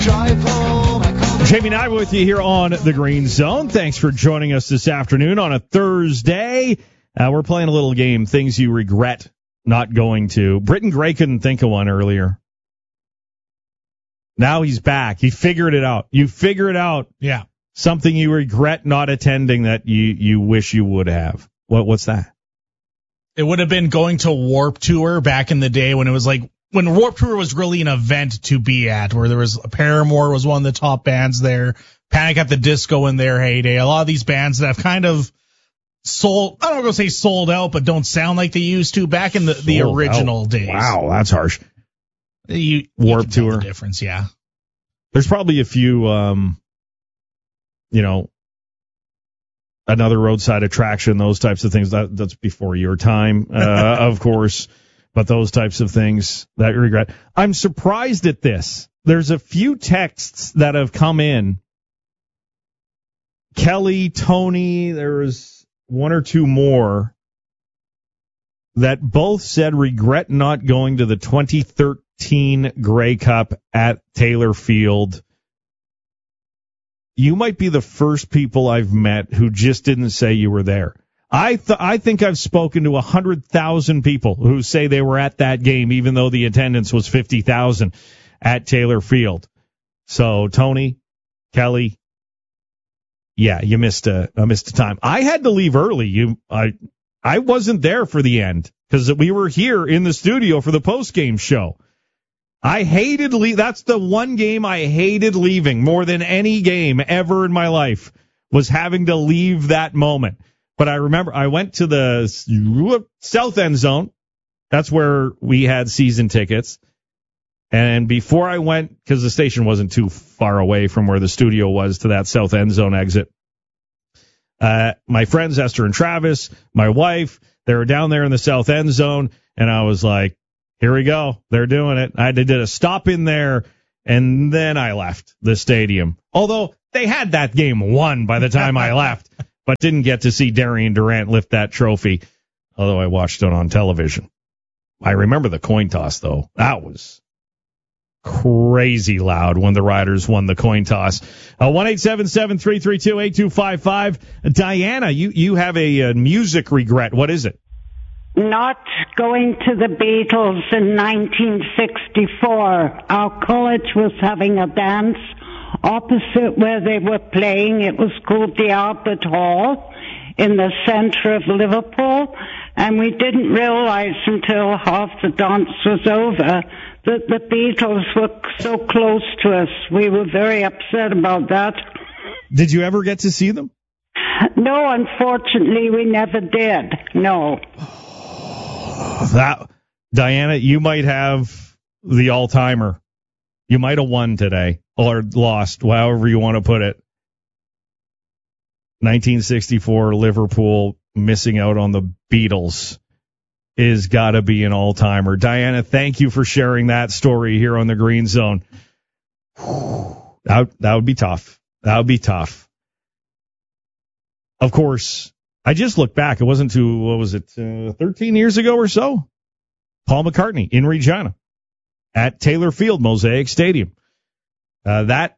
Jamie and I with you here on the Green Zone. Thanks for joining us this afternoon on a Thursday. We're playing a little game, things you regret not going to. Britton Gray couldn't think of one earlier. Now he's back. He figured it out. You figure it out. Yeah. Something you regret not attending that you wish you would have. What's that? It would have been going to Warp Tour back in the day when it was like, when Warp Tour was really an event to be at, where there was Paramore was one of the top bands there, Panic at the Disco in their heyday. A lot of these bands that have kind of sold, I don't want to say sold out, but don't sound like they used to back in the original days. Wow, that's harsh. Warp Tour. The difference, yeah. There's probably a few, another roadside attraction, those types of things. That's before your time, of course. But those types of things that you regret. I'm surprised at this. There's a few texts that have come in. Kelly, Tony, there was one or two more that both said regret not going to the 2013 Grey Cup at Taylor Field. You might be the first people I've met who just didn't say you were there. I think I've spoken to 100,000 people who say they were at that game, even though the attendance was 50,000 at Taylor Field. So, Tony, Kelly, yeah, you missed a time. I had to leave early. I wasn't there for the end because we were here in the studio for the post-game show. I hated that's the one game I hated leaving more than any game ever in my life, was having to leave that moment. But I remember I went to the south end zone. That's where we had season tickets. And before I went, because the station wasn't too far away from where the studio was to that south end zone exit, my friends Esther and Travis, my wife, they were down there in the south end zone. And I was like, here we go. They're doing it. I did a stop in there, and then I left the stadium. Although they had that game won by the time I left. But didn't get to see Darian Durant lift that trophy, although I watched it on television. I remember the coin toss, though. That was crazy loud when the Riders won the coin toss. 1-877-332-8255. Diana, you have a music regret. What is it? Not going to the Beatles in 1964. Our college was having a dance opposite where they were playing. It was called the Albert Hall in the center of Liverpool, and we didn't realize until half the dance was over that the Beatles were so close to us. We were very upset about that. Did you ever get to see them? No, unfortunately, we never did. No. Diana, you might have the all-timer. You might have won today, or lost, however you want to put it. 1964 Liverpool missing out on the Beatles is got to be an all-timer. Diana, thank you for sharing that story here on the Green Zone. That would be tough. That would be tough. Of course, I just looked back. It wasn't 13 years ago or so? Paul McCartney in Regina at Taylor Field, Mosaic Stadium. That's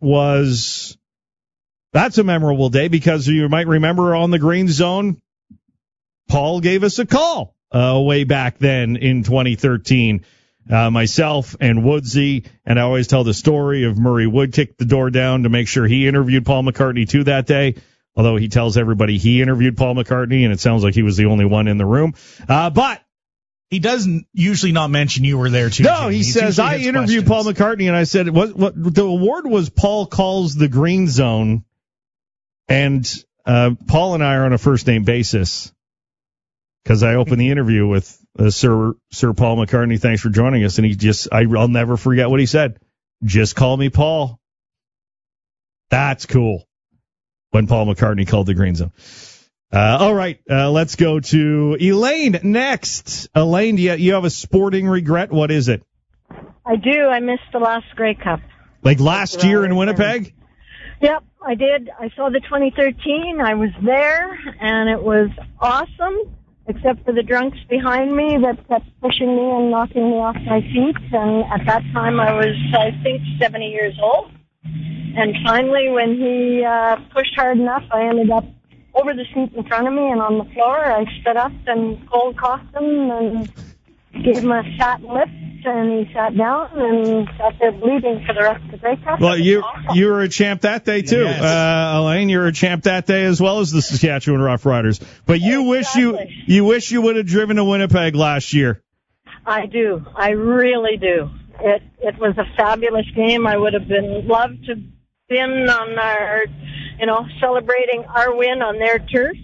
a memorable day because you might remember on the Green Zone, Paul gave us a call way back then in 2013. Myself and Woodsy, and I always tell the story of Murray Wood kicked the door down to make sure he interviewed Paul McCartney too that day, although he tells everybody he interviewed Paul McCartney, and it sounds like he was the only one in the room. But he doesn't usually not mention you were there too. No, he says, I interviewed Paul McCartney, and I said, what the award was Paul Calls the Green Zone, and Paul and I are on a first-name basis, because I opened the interview with Sir Paul McCartney. Thanks for joining us, and I'll never forget what he said. Just call me Paul. That's cool. When Paul McCartney called the Green Zone. All right, let's go to Elaine next. Elaine, you have a sporting regret? What is it? I do. I missed the last Grey Cup. Like last year in Winnipeg? Yep, I did. I saw the 2013. I was there, and it was awesome, except for the drunks behind me that kept pushing me and knocking me off my feet. And at that time, I was, I think, 70 years old. And finally, when he pushed hard enough, I ended up over the seat in front of me and on the floor. I stood up and cold coughed him and gave him a fat lip, and he sat down and sat there bleeding for the rest of the Grey Cup. Well, you were a champ that day too, Yes. Elaine. You're a champ that day as well as the Saskatchewan Roughriders. But you Exactly. wish you would have driven to Winnipeg last year. I do. I really do. It was a fabulous game. I would have loved to been on our, celebrating our win on their turf.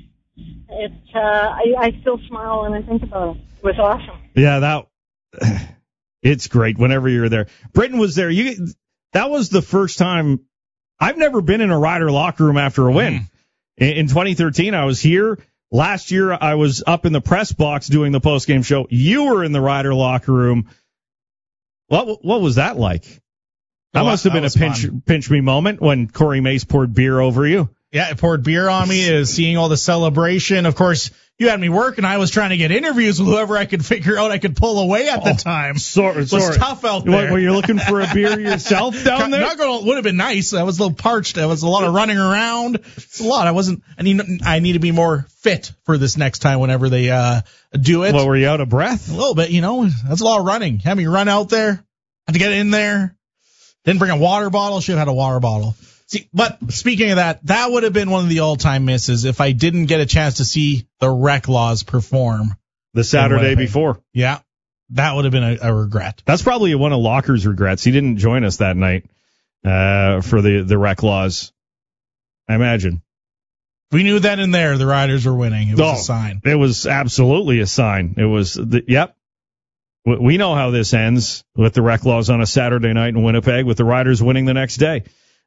I still smile when I think about it. It was awesome. Yeah, it's great whenever you're there. Britain was there. That was the first time. I've never been in a Rider locker room after a win. In 2013, I was here. Last year, I was up in the press box doing the postgame show. You were in the Rider locker room. What was that like? That must have been a pinch me moment when Corey Mace poured beer over you. Yeah, it poured beer on me, seeing all the celebration. Of course, you had me working. I was trying to get interviews with whoever I could figure out I could pull away at the time. It was tough out there. Were you looking for a beer yourself down there? Would have been nice. I was a little parched. There was a lot of running around. It's a lot. I need to be more fit for this next time whenever they do it. Well, were you out of breath? A little bit, That's a lot of running. Had me run out there. Had to get in there. Didn't bring a water bottle. Should have had a water bottle. See, but speaking of that would have been one of the all-time misses if I didn't get a chance to see the Reclaws perform the Saturday before. Yeah, that would have been a regret. That's probably one of Locker's regrets. He didn't join us that night for the Reclaws. I imagine. We knew then and there the Riders were winning. It was a sign. It was absolutely a sign. It was yep. We know how this ends with the Reclaws on a Saturday night in Winnipeg with the Riders winning the next day.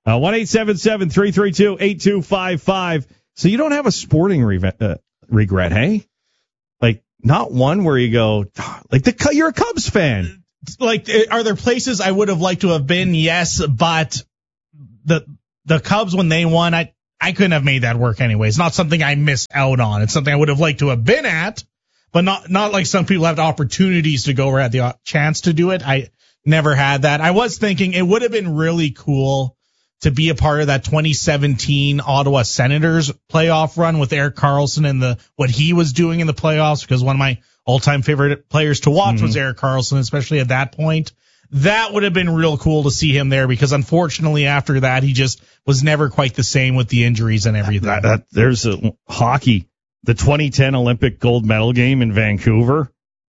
1-877-332-8255. So you don't have a sporting regret, hey? Like, not one where you go, like, you're a Cubs fan. Like, are there places I would have liked to have been? Yes, but the Cubs, when they won, I couldn't have made that work anyway. It's not something I missed out on. It's something I would have liked to have been at, but not like some people have opportunities to go or had the chance to do it. I never had that. I was thinking it would have been really cool to be a part of that 2017 Ottawa Senators playoff run with Erik Karlsson and what he was doing in the playoffs, because one of my all-time favorite players to watch was Erik Karlsson, especially at that point. That would have been real cool to see him there, because unfortunately after that he just was never quite the same with the injuries and everything. There's hockey, the 2010 Olympic gold medal game in Vancouver,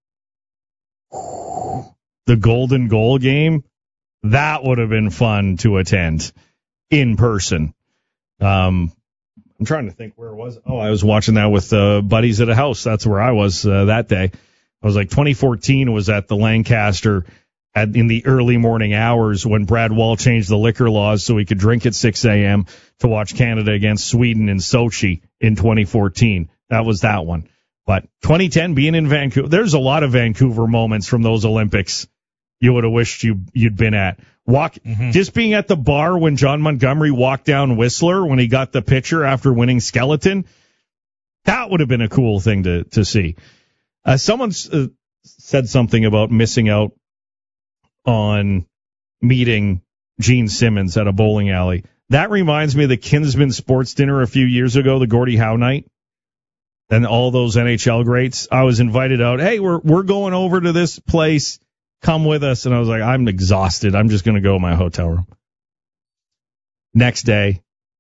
the golden goal game. That would have been fun to attend in person. I'm trying to think where it was. Oh, I was watching that with buddies at a house. That's where I was that day. I was like 2014 was at the Lancaster in the early morning hours when Brad Wall changed the liquor laws so we could drink at 6 a.m. to watch Canada against Sweden in Sochi in 2014. That was that one. But 2010 being in Vancouver, there's a lot of Vancouver moments from those Olympics you would have wished you'd been at. Just being at the bar when John Montgomery walked down Whistler when he got the picture after winning Skeleton, that would have been a cool thing to see. Someone said something about missing out on meeting Gene Simmons at a bowling alley. That reminds me of the Kinsman Sports Dinner a few years ago, the Gordie Howe night, and all those NHL greats. I was invited out. Hey, we're going over to this place. Come with us. And I was like, I'm exhausted. I'm just going to go to my hotel room. Next day,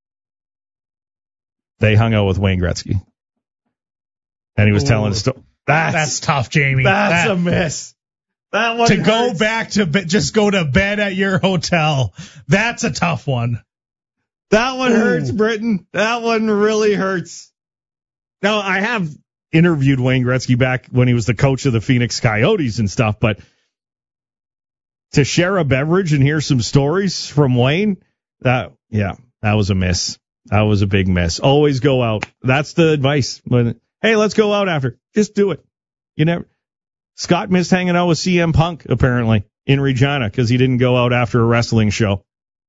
they hung out with Wayne Gretzky. And he was telling a story. That's tough, Jamie. That's a miss. That one to hurts. go back to just go to bed at your hotel. That's a tough one. That one hurts, Britton. That one really hurts. Now, I have interviewed Wayne Gretzky back when he was the coach of the Phoenix Coyotes and stuff, but to share a beverage and hear some stories from Wayne, that was a miss. That was a big miss. Always go out. That's the advice. Hey, let's go out after. Just do it. Scott missed hanging out with CM Punk, apparently, in Regina because he didn't go out after a wrestling show.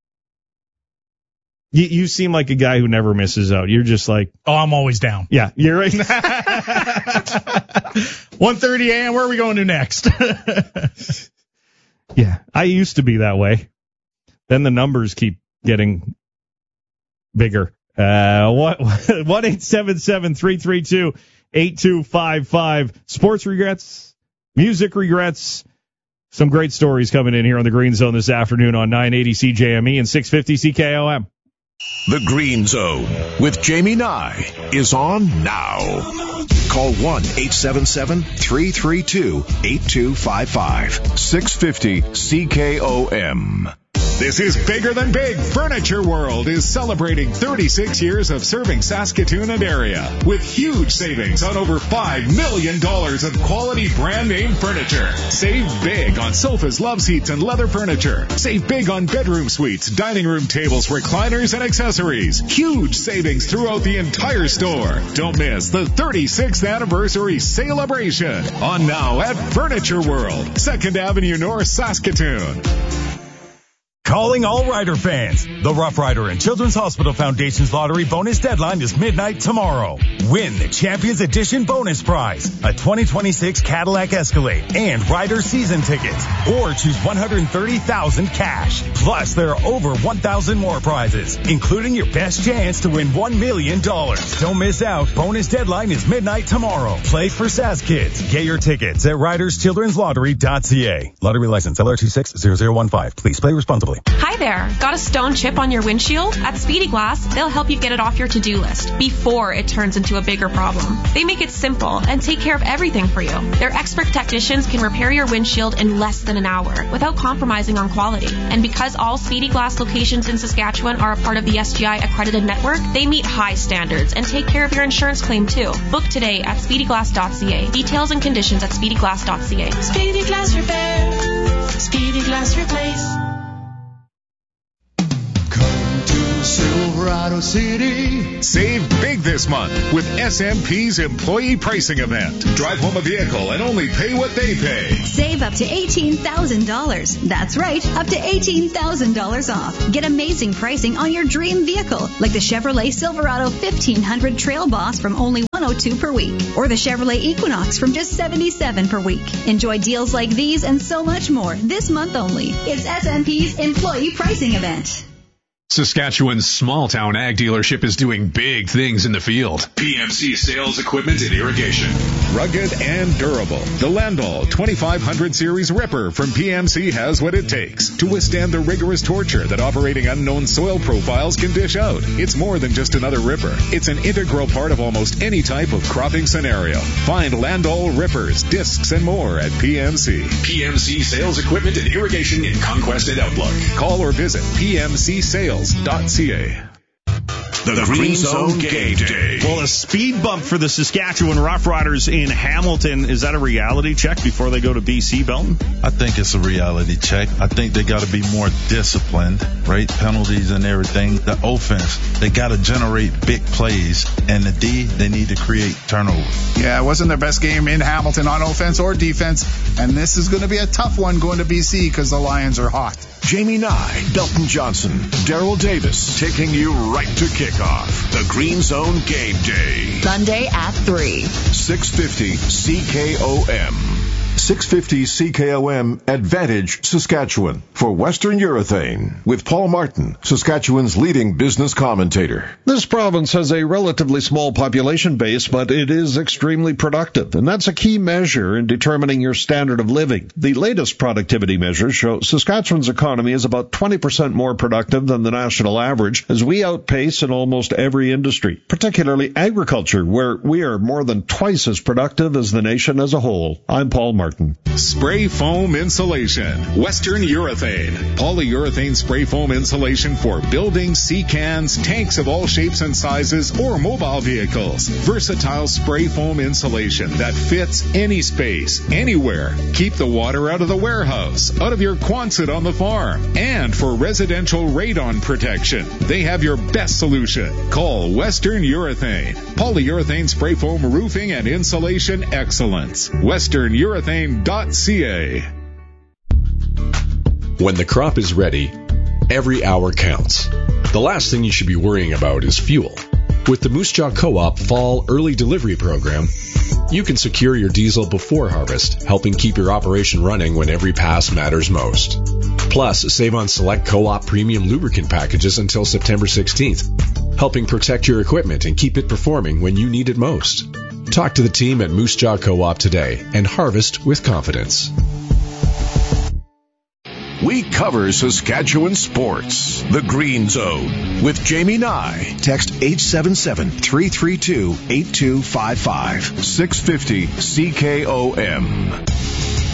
You seem like a guy who never misses out. You're just like... Oh, I'm always down. Yeah, you're right. 1:30 a.m., where are we going to next? Yeah, I used to be that way. Then the numbers keep getting bigger. 1-877-332-8255. Sports regrets, music regrets. Some great stories coming in here on the Green Zone this afternoon on 980 CJME and 650 CKOM. The Green Zone with Jamie Nye is on now. Call 1-877-332-8255. 650 CKOM. This is Bigger Than Big. Furniture World is celebrating 36 years of serving Saskatoon and area with huge savings on over $5 million of quality brand name furniture. Save big on sofas, love seats, and leather furniture. Save big on bedroom suites, dining room tables, recliners, and accessories. Huge savings throughout the entire store. Don't miss the 36th anniversary celebration on now at Furniture World, 2nd Avenue North, Saskatoon. Calling all Rider fans. The Rough Rider and Children's Hospital Foundation's lottery bonus deadline is midnight tomorrow. Win the Champions Edition bonus prize, a 2026 Cadillac Escalade and Rider season tickets, or choose $130,000 cash. Plus, there are over 1,000 more prizes, including your best chance to win $1 million. Don't miss out. Bonus deadline is midnight tomorrow. Play for Sask Kids. Get your tickets at riderschildrenslottery.ca. Lottery license LR260015. Please play responsibly. Hi there. Got a stone chip on your windshield? At Speedy Glass, they'll help you get it off your to-do list before it turns into a bigger problem. They make it simple and take care of everything for you. Their expert technicians can repair your windshield in less than an hour without compromising on quality. And because all Speedy Glass locations in Saskatchewan are a part of the SGI accredited network, they meet high standards and take care of your insurance claim too. Book today at speedyglass.ca. Details and conditions at speedyglass.ca. Speedy Glass Repair. Speedy Glass Replace. Silverado City. Save big this month with SMP's employee pricing event. Drive home a vehicle and only pay what they pay. Save up to $18,000. That's right, up to $18,000 off. Get amazing pricing on your dream vehicle, like the Chevrolet Silverado 1500 Trail Boss from only $102 per week, or the Chevrolet Equinox from just $77 per week. Enjoy deals like these and so much more this month only. It's SMP's employee pricing event. Saskatchewan's small-town ag dealership is doing big things in the field. PMC Sales Equipment and Irrigation. Rugged and durable. The Landau 2500 Series Ripper from PMC has what it takes to withstand the rigorous torture that operating unknown soil profiles can dish out. It's more than just another ripper. It's an integral part of almost any type of cropping scenario. Find Landau Rippers, discs, and more at PMC. PMC Sales Equipment and Irrigation in Conquest and Outlook. Call or visit PMCSales.ca. The Green Zone Game Day. Well, a speed bump for the Saskatchewan Roughriders in Hamilton. Is that a reality check before they go to BC, Belton? I think it's a reality check. I think they got to be more disciplined, right? Penalties and everything. The offense, they got to generate big plays. And the D, they need to create turnovers. Yeah, it wasn't their best game in Hamilton on offense or defense. And this is going to be a tough one going to BC because the Lions are hot. Jamie Nye, Belton Johnson, Daryl Davis, taking you right to kickoff. The Green Zone Game Day. Sunday at 3. 650 CKOM. 650 CKOM Advantage, Saskatchewan, for Western Urethane, with Paul Martin, Saskatchewan's leading business commentator. This province has a relatively small population base, but it is extremely productive, and that's a key measure in determining your standard of living. The latest productivity measures show Saskatchewan's economy is about 20% more productive than the national average, as we outpace in almost every industry, particularly agriculture, where we are more than twice as productive as the nation as a whole. I'm Paul Martin. Spray foam insulation. Western Urethane. Polyurethane spray foam insulation for buildings, sea cans, tanks of all shapes and sizes, or mobile vehicles. Versatile spray foam insulation that fits any space, anywhere. Keep the water out of the warehouse, out of your Quonset on the farm. And for residential radon protection, they have your best solution. Call Western Urethane. Polyurethane spray foam roofing and insulation excellence. Western Urethane.ca. When the crop is ready, every hour counts. The last thing you should be worrying about is fuel. With the Moose Jaw Co-op Fall Early Delivery Program, you can secure your diesel before harvest, helping keep your operation running when every pass matters most. Plus, save on select Co-op premium lubricant packages until September 16th, helping protect your equipment and keep it performing when you need it most. Talk to the team at Moose Jaw Co-op today and harvest with confidence. We cover Saskatchewan sports. The Green Zone with Jamie Nye. Text 877-332-8255. 650 CKOM.